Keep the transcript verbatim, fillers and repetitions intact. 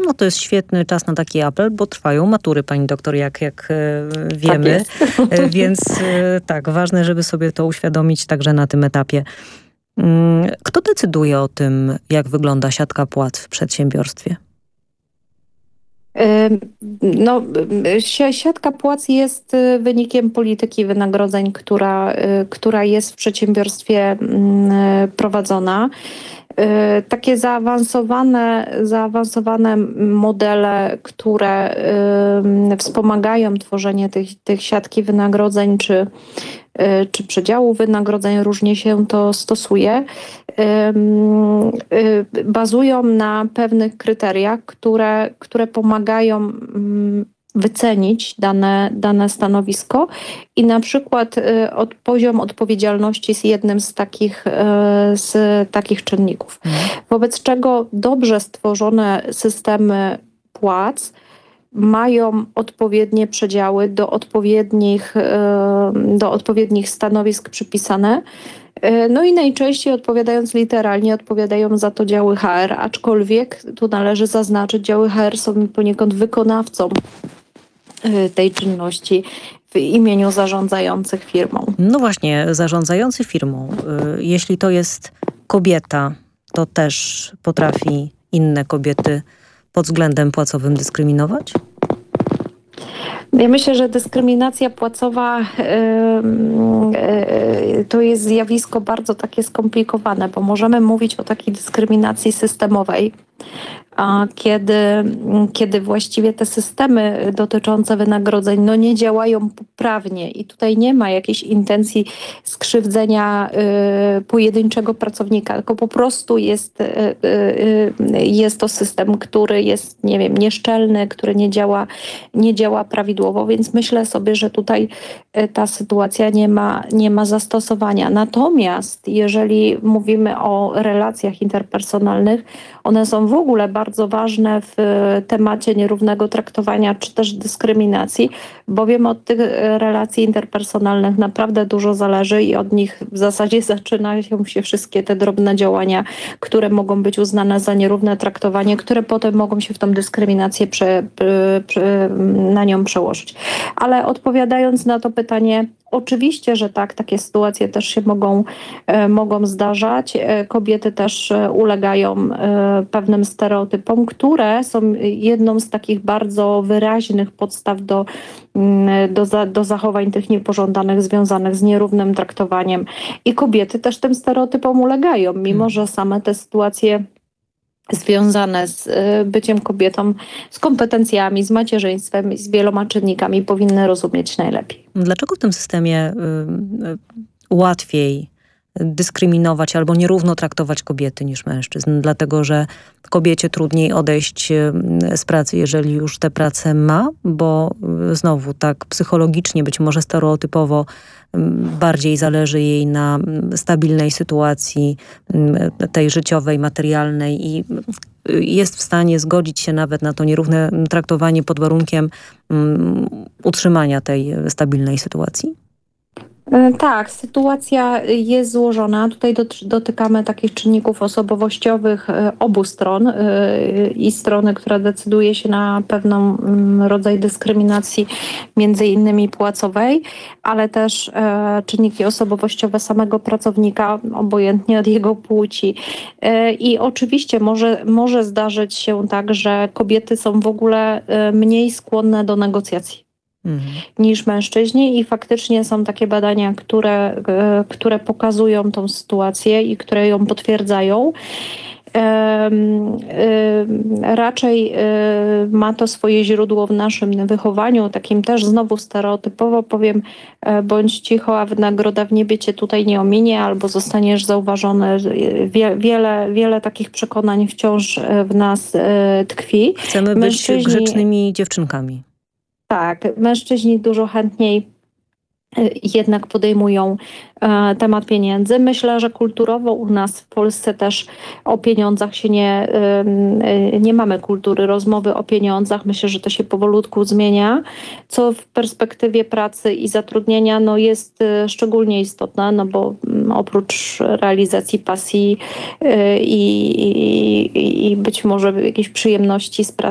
No to jest świetny czas na taki apel, bo trwają matury, pani doktor, jak, jak wiemy. Tak Więc tak, ważne, żeby sobie to uświadomić także na tym etapie. Kto decyduje o tym, jak wygląda siatka płac w przedsiębiorstwie? No, siatka płac jest wynikiem polityki wynagrodzeń, która, która jest w przedsiębiorstwie prowadzona. Takie zaawansowane, zaawansowane modele, które wspomagają tworzenie tych, tych siatki wynagrodzeń czy, czy przedziału wynagrodzeń, różnie się to stosuje, bazują na pewnych kryteriach, które, które pomagają wycenić dane, dane stanowisko i na przykład od, poziom odpowiedzialności jest jednym z takich, z takich czynników. Mhm. Wobec czego dobrze stworzone systemy płac mają odpowiednie przedziały do odpowiednich, do odpowiednich stanowisk przypisane. No i najczęściej, odpowiadając literalnie, odpowiadają za to działy H R, aczkolwiek tu należy zaznaczyć, działy H R są poniekąd wykonawcą tej czynności w imieniu zarządzających firmą. No właśnie, zarządzający firmą, jeśli to jest kobieta, to też potrafi inne kobiety pod względem płacowym dyskryminować? Ja myślę, że dyskryminacja płacowa yy, yy, to jest zjawisko bardzo takie skomplikowane, bo możemy mówić o takiej dyskryminacji systemowej, a kiedy, kiedy właściwie te systemy dotyczące wynagrodzeń no nie działają poprawnie i tutaj nie ma jakiejś intencji skrzywdzenia y, pojedynczego pracownika, tylko po prostu jest, y, y, jest to system, który jest, nie wiem, nieszczelny, który nie działa, nie działa prawidłowo, więc myślę sobie, że tutaj ta sytuacja nie ma, nie ma zastosowania. Natomiast jeżeli mówimy o relacjach interpersonalnych, one są w ogóle bardzo ważne w temacie nierównego traktowania czy też dyskryminacji, bowiem od tych relacji interpersonalnych naprawdę dużo zależy i od nich w zasadzie zaczynają się wszystkie te drobne działania, które mogą być uznane za nierówne traktowanie, które potem mogą się w tą dyskryminację prze, prze, na nią przełożyć. Ale odpowiadając na to pytanie, oczywiście, że tak, takie sytuacje też się mogą, e, mogą zdarzać. E, kobiety też e, ulegają e, pewnym stereotypom, które są jedną z takich bardzo wyraźnych podstaw do, do, za, do zachowań tych niepożądanych związanych z nierównym traktowaniem. I kobiety też tym stereotypom ulegają, mimo że same te sytuacje związane z byciem kobietą, z kompetencjami, z macierzyństwem i z wieloma czynnikami powinny rozumieć najlepiej. Dlaczego w tym systemie y, y, łatwiej dyskryminować albo nierówno traktować kobiety niż mężczyzn? Dlatego, że kobiecie trudniej odejść z pracy, jeżeli już tę pracę ma, bo znowu tak psychologicznie, być może stereotypowo bardziej zależy jej na stabilnej sytuacji tej życiowej, materialnej i jest w stanie zgodzić się nawet na to nierówne traktowanie pod warunkiem um, utrzymania tej stabilnej sytuacji? Tak, sytuacja jest złożona. Tutaj dotykamy takich czynników osobowościowych obu stron i strony, która decyduje się na pewną rodzaj dyskryminacji, między innymi płacowej, ale też czynniki osobowościowe samego pracownika, obojętnie od jego płci. I oczywiście może, może zdarzyć się tak, że kobiety są w ogóle mniej skłonne do negocjacji Mhm. niż mężczyźni i faktycznie są takie badania, które, które pokazują tą sytuację i które ją potwierdzają. Raczej ma to swoje źródło w naszym wychowaniu, takim też znowu stereotypowo powiem, bądź cicho, a nagroda w niebie cię tutaj nie ominie, albo zostaniesz zauważony. Wie, wiele, wiele takich przekonań wciąż w nas tkwi. Chcemy Mężczyźni... być grzecznymi dziewczynkami. Tak, mężczyźni dużo chętniej jednak podejmują e, temat pieniędzy. Myślę, że kulturowo u nas w Polsce też o pieniądzach się nie, e, nie mamy kultury rozmowy o pieniądzach. Myślę, że to się powolutku zmienia, co w perspektywie pracy i zatrudnienia no, jest e, szczególnie istotne, no bo m, oprócz realizacji pasji e, i, i, i być może jakiejś przyjemności z pracy,